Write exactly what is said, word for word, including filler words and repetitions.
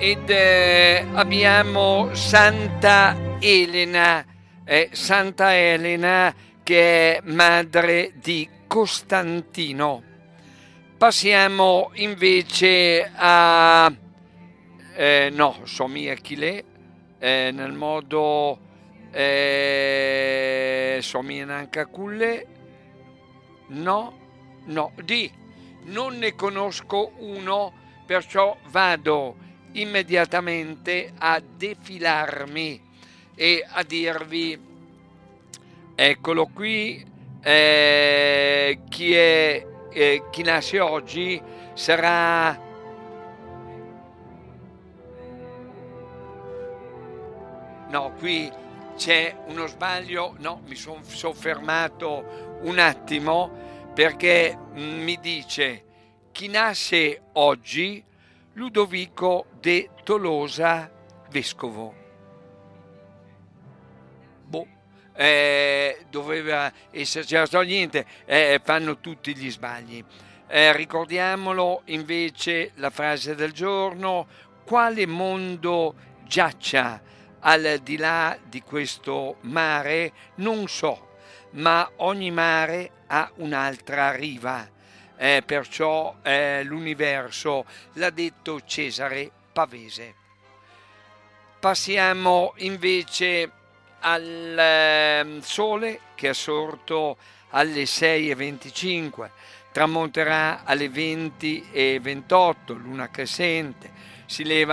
ed eh, abbiamo Santa Elena, eh, Santa Elena che è madre di Costantino. Passiamo invece a eh, no, Sommi Achille, eh, nel modo eh, Sommi Nancaculle, no, no, di non ne conosco uno, perciò vado immediatamente a defilarmi e a dirvi, eccolo qui, eh, chi è eh, chi nasce oggi sarà no, qui c'è uno sbaglio, no, mi sono soffermato un attimo perché mi dice chi nasce oggi Ludovico de Tolosa vescovo. Boh, eh, doveva esserci niente, eh, fanno tutti gli sbagli. Eh, ricordiamolo invece la frase del giorno: quale mondo giaccia al di là di questo mare non so, ma ogni mare ha un'altra riva, eh, perciò eh, l'universo l'ha detto Cesare Pavese. Passiamo invece al eh, sole che è sorto alle sei e venticinque, tramonterà alle venti e ventotto, luna crescente, si leva